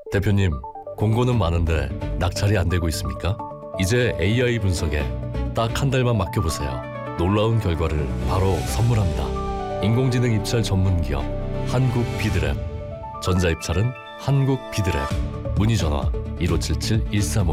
대표님, 공고는 많은데 낙찰이 안 되고 있습니까? 이제 AI 분석에 딱 한 달만 맡겨보세요. 놀라운 결과를 바로 선물합니다. 인공지능 입찰 전문 기업 한국비드랩. 전자입찰은 한국비드랩. 문의 전화 1577-1352